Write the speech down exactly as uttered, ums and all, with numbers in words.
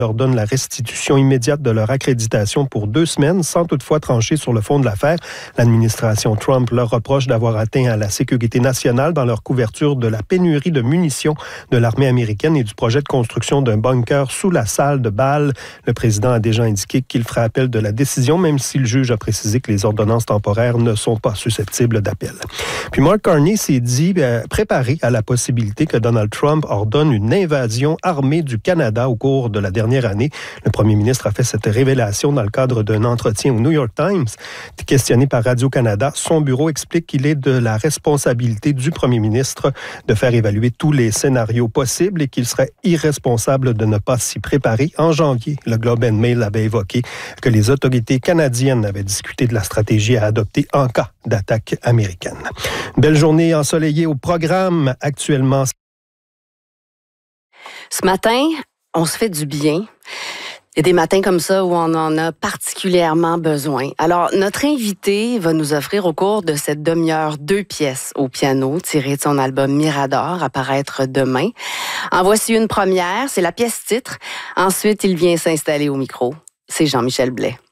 leur donne la restitution immédiate de leur accréditation pour deux semaines, sans toutefois trancher sur le fond de l'affaire. L'administration Trump leur reproche d'avoir atteint à la sécurité nationale dans leur couverture de la pénurie de munitions de l'armée américaine et du projet de construction d'un bunker sous la salle de Bâle. Le président a déjà indiqué qu'il fera appel de la décision, même si le juge a précisé que les ordonnances temporaires ne sont pas susceptibles d'appel. Puis Mark Carney s'est dit euh, préparé à la possibilité que Donald Trump ordonne une invasion armée du Canada au cours de la dernière année. Le premier ministre a fait cette révélation dans le cadre d'un entretien au New York Times. Questionné par Radio-Canada, son bureau explique qu'il est de la responsabilité du premier ministre de faire évaluer tous les scénarios possibles et qu'il serait irresponsable de ne pas s'y préparer. En janvier, le Globe and Mail avait évoqué que les autorités canadiennes avaient discuté de la stratégie à adopter en cas d'attaque américaine. Belle journée ensoleillée au programme actuellement. Ce matin, on se fait du bien. Il y a des matins comme ça où on en a particulièrement besoin. Alors, notre invité va nous offrir au cours de cette demi-heure deux pièces au piano tirées de son album Mirador à paraître demain. En voici une première, c'est la pièce titre. Ensuite, il vient s'installer au micro. C'est Jean-Michel Blais.